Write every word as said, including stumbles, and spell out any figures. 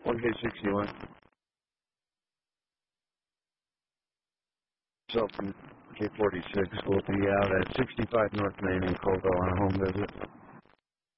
one K sixty-one. So from K forty-six will be out at sixty-five North Main in Colville on a home visit.